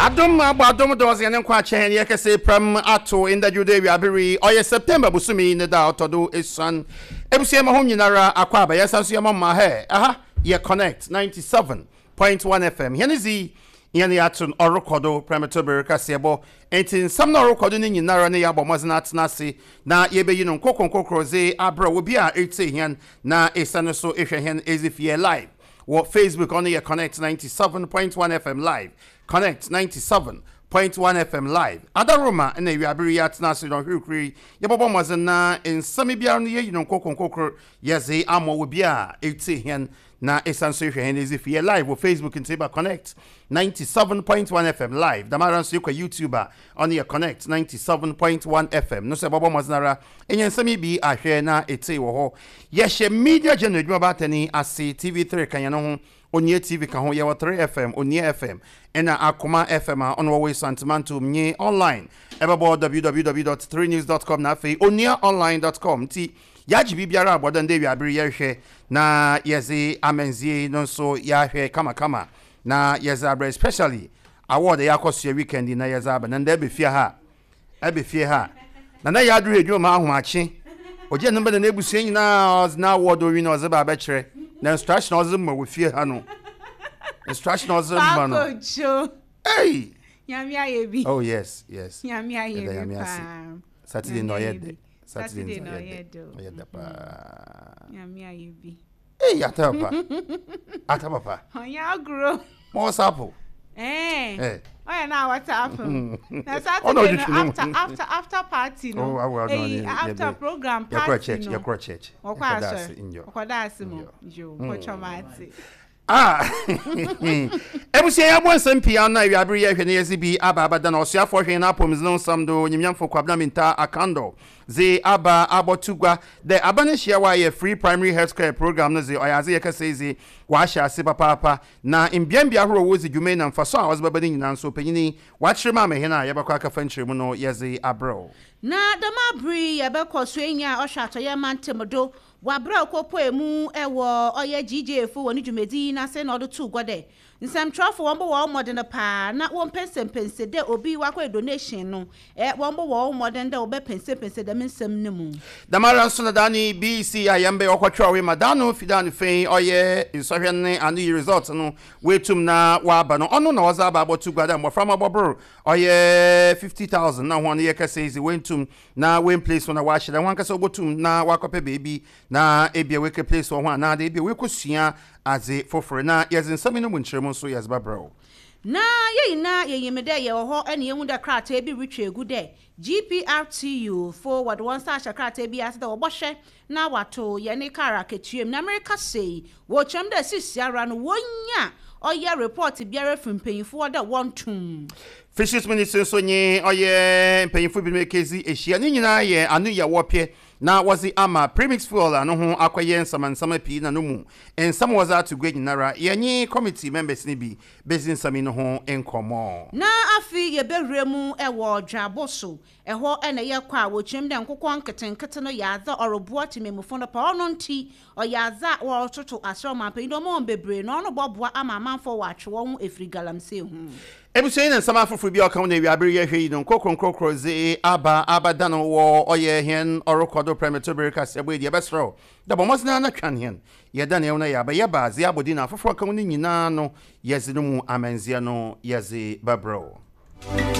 Adom does and Quachen, Yakase Pram Ato in the Judea Berry, or September Busumi in the doubt to do his son. Ebusiama Honyanara Aquaba, yes, as your mamma hair. Aha, ye connect 97.1 FM. Yenizi, Yaniatun Orokodo, Prematober Casiabo, and in some Orokodo in Nara Neabo Maznat Nasi, na Yebe Yunum Kokroze, Abra will be a 8 na a sanaso if your hand is if you're live. What Facebook on your Connect 97.1 FM live. Connect 97.1 FM live. Adaroma and a Yabri Nasi on Hukri. Yababa Mazana in Samibia near you know Kokro. Yes, the Amo will be a 8 na essential and is if you're live with Facebook and Tiba Connect 97.1 FM live. The Maran Suka YouTuber on your Connect 97.1 FM. No se Baba Maznara and yen sami bi a share na ete wo. Yes, media generate about any as TV3 kanyano Onye TV kan ho ye 3 FM Onye FM ena Akoma FM on always Santimanto mnye online ebabo www.3news.com na fe onyeonline.com ti yaji bibiara abodan de wi abiri ye hwe na yezi amenzie no so ya hwe kama na yezi abri especially award ya koso weekend na yezi aba na nda be fie ha na ya aduru edwuma ahomache oje no be na ebusu nyina na award o wi na ozeba ba kire na instruction ozema we fie ha no instruction ozema no hey Yami ayebi. Oh yes Yami ayebi. Saturday no yede. Saturday no yede. Yami ayebi. Hey atapa papa Onya grow mo sapo oh yeah now what happen na Saturday after party no after program party no your church okwadaasi mo jo pochomati ebusia ya bon sempia na wiabere ya hwene yezibi abada na osiafo hwen na apom znon samdo nyimyamfo kwabna minta akando ze aba abotugwa the abanishia wa ye free primary health care program no ze oyaze ye kasezi wa sha ase papa na imbiambia horo wozi dwume na mfaso a wazbabani nyina nso panyini wa chirema mehena ye bakwa ka fanchire mu no yeze abro na damabri ye bekoso enya ohwato ye mantemodo wabra okopo emu ewo oye GJ fu woni dwumedi na se na odo tu gwode nsam trafo wombo wo modern pa na won pense de obi wakwa donation no wombo wo modern de obe pense de mensam nemu damara so na dani BC ayambe okwatwa we madano fidani fen oye insohwene anu result no wetum na waba no ono na waza aba abotu gwada moframa bobro oye 50,000 na won ye kasezi wentum na wen place na wa hye wan kasa obotum na wakope baby na ebia weke place wo ho na de ebia wekosua aze fofore na yezin samino munchiremo so yazbabro na yeyimede ye ho ene yehu da krata bi retwe egu de GPRTU forward one star krata bi ase da obohwe na wato ye ne kara ketuem na America say wo chem da sisiara no wonya oye report biara fimpanyifo da wontum Fishes Minister sonye oye mpanyifo bi mekezi ehia ni nyina ye anu ye wopie na wazi ama premix fuel anu ho akwaye nsama pi na no mu ensam waza to gwe nyinara yenye committee members ni bi business sami no ho enkomo na afi ye beremu ewo dwaboso eho ene ye kwa wo chim de nkokon nketenkete no yaza oroboa timemufo no pa ono nti oyaza wo toto asroma pa ndo mo bebre no no boboa ama amanfo wa atwe wo efri galamse hu ebusen na nsama afoforo bi aka na wi abere ye hwe no kokronkro ze abada no wo oye hen orokodo premature kasebe de besro da bomosna na twan hen ye da na ye aba ye ba ze abodi na afoforo aka no nyina no yezi no mu amanzia no yezi babro